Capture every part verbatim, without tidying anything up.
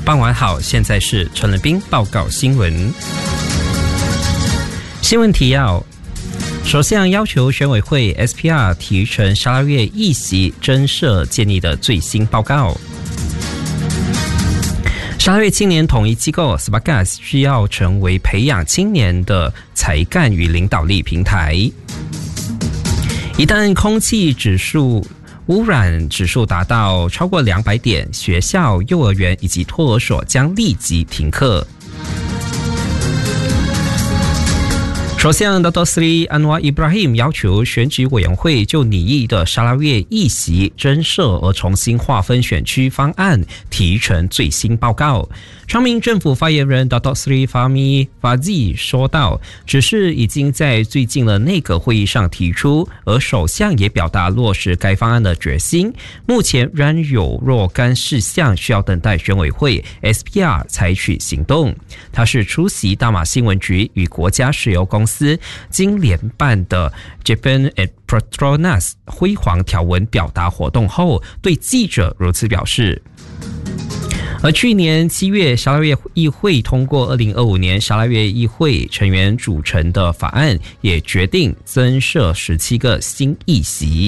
傍晚好，现在是陈仁彬报告新闻。新闻提要：首相要求选委会 S P R 提呈十二月议席增设建议的最新报告。十二月青年统一机构 S P A G 需要成为培养青年的才干与领导力平台。一旦空气指数污染指数达到超过两百点，学校、幼儿园以及托儿所将立即停课。首相 Dato Seri Anwar Ibrahim 要求选举委员会就拟议的十二月议席增设而重新划分选区方案提呈最新报告。昌明政府发言人 Dato Seri Fahmi Fadzli 说道，只是已经在最近的内阁会议上提出，而首相也表达落实该方案的决心。目前仍有若干事项需要等待选委会 S P R 采取行动。他是出席大马新闻局与国家石油公司经联办的 Japan and Petronas 辉煌条文表达活动后，对记者如此表示。而去年七月，十二月议会通过二零二五年十二月议会成员组成的法案，也决定增设十七个新议席。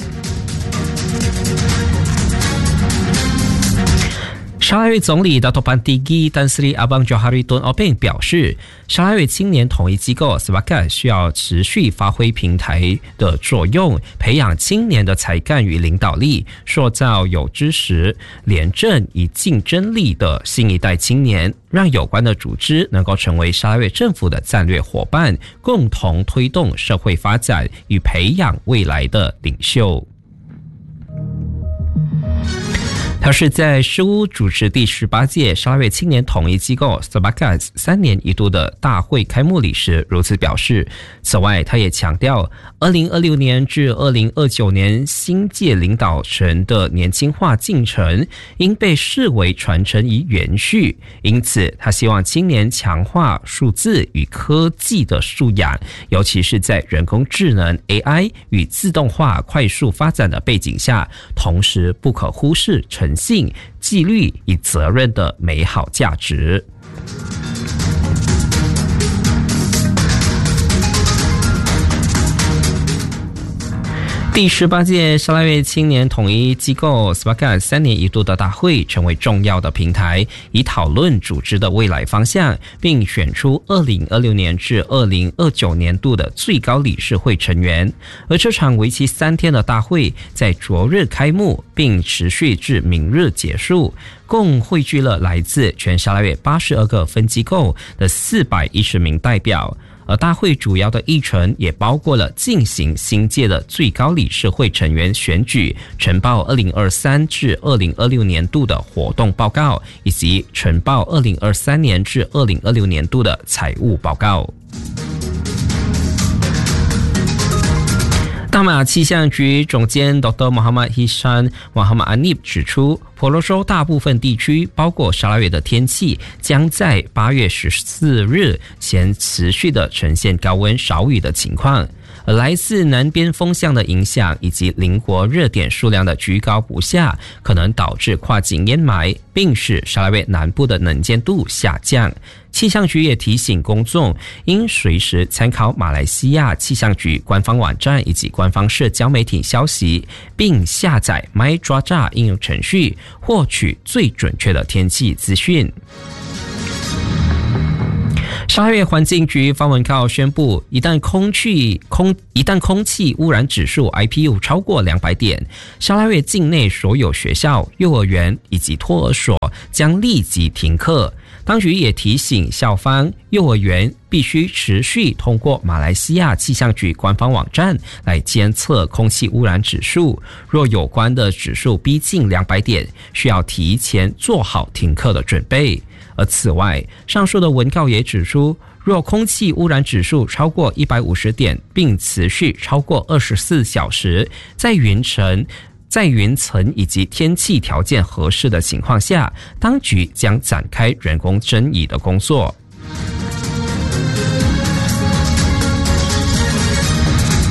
沙拉越总理 Dato' Pan Tinggi Tan Sri Abang Johari Tun Openg 表示，沙拉越青年统一机构 S P A G 需要持续发挥平台的作用，培养青年的才干与领导力，塑造有知识、廉政与竞争力的新一代青年，让有关的组织能够成为沙拉越政府的战略伙伴，共同推动社会发展与培养未来的领袖。他是在事务主持第十八届沙拉越青年统一机构 S P A G 三年一度的大会开幕礼时如此表示。此外，他也强调，二零二六年至二零二九年新届领导层的年轻化进程应被视为传承与延续，因此他希望青年强化数字与科技的素养，尤其是在人工智能 A I 与自动化快速发展的背景下，同时不可忽视诚信、纪律与责任的美好价值。第十八届沙拉越青年统一机构 S P A G 三年一度的大会成为重要的平台，以讨论组织的未来方向，并选出二零二六年至二零二九年度的最高理事会成员。而这场为期三天的大会在昨日开幕，并持续至明日结束，共汇聚了来自全沙拉越八十二个分机构的四百一十名代表。而大会主要的议程也包括了进行新届的最高理事会成员选举、呈报二零二三至二零二六年度的活动报告，以及呈报二零二三年至二零二六年度的财务报告。大马气象局总监 Doctor Muhammad Hishan Muhammad Anib 指出，婆罗洲大部分地区包括沙拉越的天气将在八月十四日前持续的呈现高温少雨的情况，而来自南边风向的影响以及邻国热点数量的居高不下，可能导致跨境淹霾，并使沙拉越南部的能见度下降。气象局也提醒公众，应随时参考马来西亚气象局官方网站以及官方社交媒体消息，并下载 MyDraja 应用程序，获取最准确的天气资讯。沙拉越环境局发文告宣布，一旦空气空一旦空气污染指数 I P U 超过两百点，沙拉越境内所有学校、幼儿园以及托儿所将立即停课。当局也提醒校方、幼儿园必须持续通过马来西亚气象局官方网站来监测空气污染指数，若有关的指数逼近两百点，需要提前做好停课的准备。而此外，上述的文告也指出，若空气污染指数超过一百五十点，并持续超过二十四小时，在云层在云层以及天气条件合适的情况下，当局将展开人工增益的工作。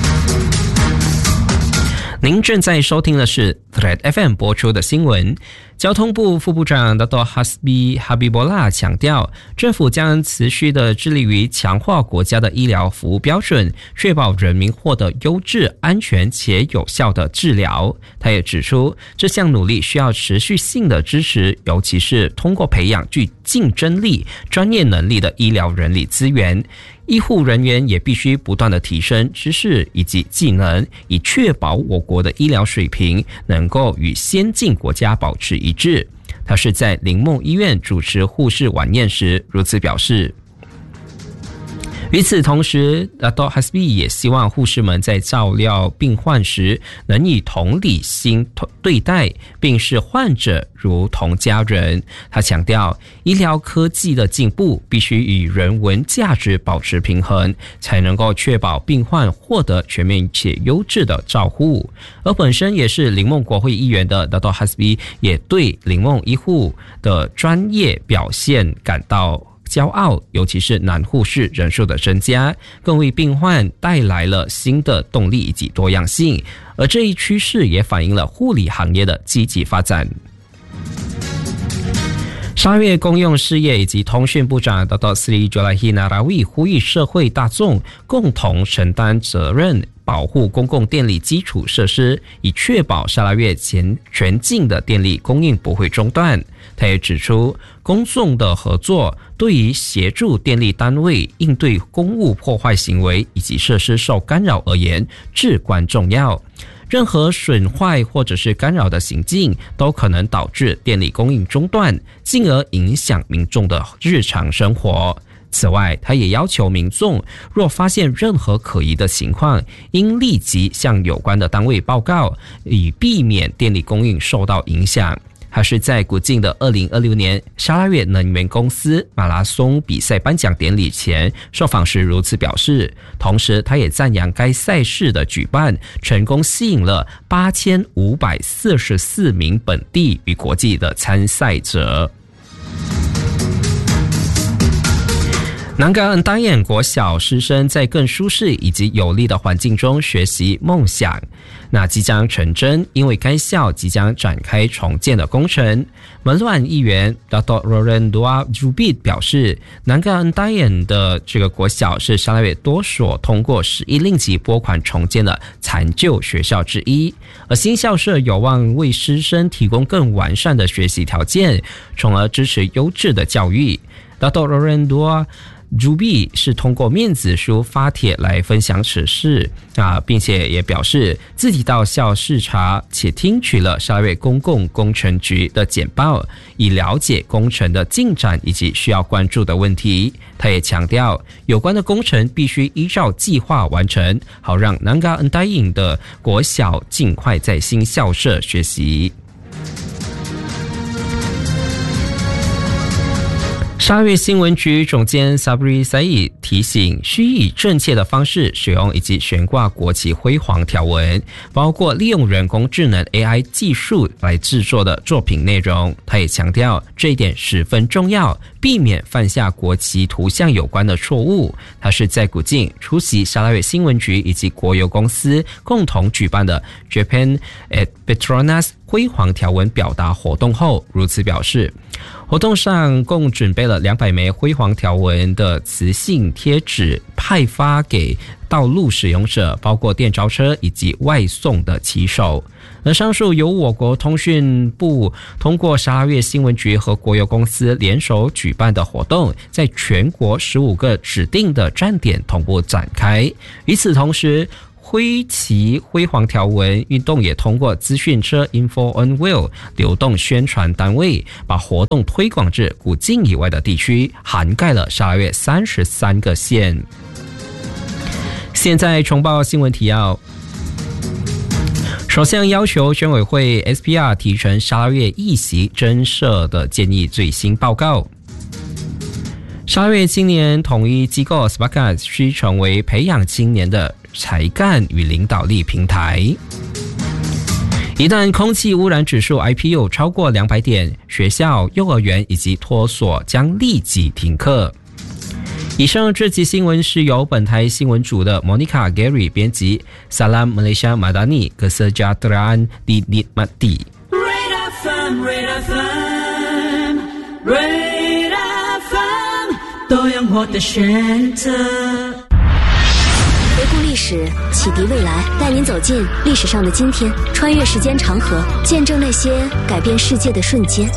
您正在收听的是 Thread F M 播出的新闻。 交通部副部长 Dato Hasbi Habibullah 强调，政府将持续的致力于强化国家的医疗服务标准，确保人民获得优质、安全且有效的治疗。他也指出，这项努力需要持续性的支持，尤其是通过培养具竞争力、专业能力的医疗人力资源。医护人员也必须不断的提升知识以及技能，以确保我国的医疗水平能够与先进国家保持一致。他是在林梦医院主持护士晚宴时如此表示。与此同时 Dato Hasbi 也希望护士们在照料病患时能以同理心对待，并视患者如同家人。他强调，医疗科技的进步必须与人文价值保持平衡，才能够确保病患获得全面且优质的照护。而本身也是林梦国会议员的 Dato Hasbi 也对林梦医护的专业表现感到骄傲，尤其是男护士人数的增加，更为病患带来了新的动力以及多样性，而这一趋势也反映了护理行业的积极发展。沙越公用事业以及通讯部长 Dato Sri Jolahi Narawi 呼吁社会大众共同承担责任，保护公共电力基础设施，以确保沙拉越全全境的电力供应不会中断。他也指出，公众的合作对于协助电力单位应对公务破坏行为以及设施受干扰而言至关重要。任何损坏或者是干扰的行径都可能导致电力供应中断，进而影响民众的日常生活。此外，他也要求民众若发现任何可疑的情况，应立即向有关的单位报告，以避免电力供应受到影响。他是在古晋的二零二六年沙拉越能源公司马拉松比赛颁奖典礼前受访时如此表示，同时他也赞扬该赛事的举办成功吸引了八千五百四十四名本地与国际的参赛者。南港恩达彦国小师生在更舒适以及有利的环境中学习梦想，那即将成真，因为该校即将展开重建的工程。门乱议员 Dato Rorendua Jubit 表示，南港恩达彦的这个国小是沙拉越多所通过十亿令吉拨款重建的残旧学校之一，而新校舍有望为师生提供更完善的学习条件，从而支持优质的教育。Dato Rorendua Jubi 是通过面子书发帖来分享此事啊，并且也表示自己到校视察，且听取了沙拉越公共工程局的简报，以了解工程的进展以及需要关注的问题。他也强调，有关的工程必须依照计划完成，好让南嘎恩达印的国小尽快在新校舍学习。沙拉越新闻局总监 Sabri Said 提醒，需以正确的方式使用以及悬挂国旗辉煌条纹，包括利用人工智能 A I 技术来制作的作品内容。他也强调这一点十分重要，避免犯下国旗图像有关的错误。他是在古晋出席沙拉越新闻局以及国油公司共同举办的 Japan at Petronas 辉煌条纹表达活动后如此表示。活动上共准备了两百枚辉煌条纹的磁性贴纸，派发给道路使用者，包括电召车以及外送的骑手。而上述由我国通讯部通过沙拉越新闻局和国油公司联手举办的活动，在全国十五个指定的站点同步展开。与此同时，挥旗辉煌条纹运动也通过资讯车 Info on Wheel 流动宣传单位，把活动推广至古晋以外的地区，涵盖了沙拉越三十三个县。现在重报新闻提要。首相要求选委会 S P R 提成沙拉越议席增设的建议最新报告。沙拉越青年统一机构 S P A K 需成为培养青年的才干与领导力平台。一旦空气污染指数 I P U 超过两百点，学校、幼儿园以及托所将立即停课。以上这集新闻是由本台新闻组的 Monica Gary 编辑。Salam Malaysia Madani Kesejahteraan di Nikmati。 M Red F M Red F M 多样化的选择。 回顾历史，启迪未来，带您走进历史上的今天，穿越时间长河，见证那些改变世界的瞬间。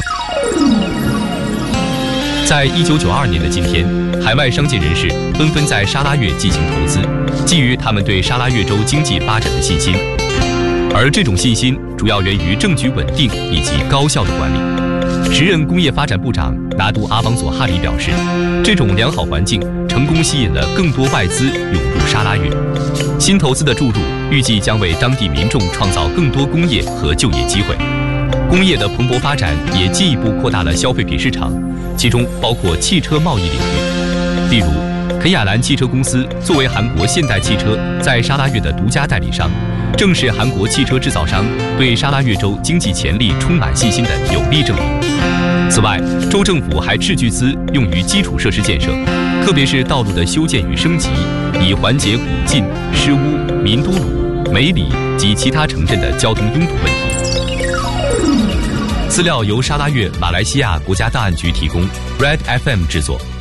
在一九九二年的今天，海外商界人士纷纷在沙拉越进行投资，基于他们对沙拉越州经济发展的信心。而这种信心主要源于政局稳定以及高效的管理。时任工业发展部长拿督阿邦佐哈里表示，这种良好环境成功吸引了更多外资涌入沙拉越。新投资的注入预计将为当地民众创造更多工业和就业机会。工业的蓬勃发展也进一步扩大了消费品市场，其中包括汽车贸易领域。例如，肯亚兰汽车公司作为韩国现代汽车在沙拉越的独家代理商，正是韩国汽车制造商对沙拉越州经济潜力充满信心的有力证明。此外，州政府还斥巨资用于基础设施建设，特别是道路的修建与升级，以缓解古晋、施乌、民都鲁、梅里及其他城镇的交通拥堵问题。资料由沙拉越马来西亚国家档案局提供 ，Red F M 制作。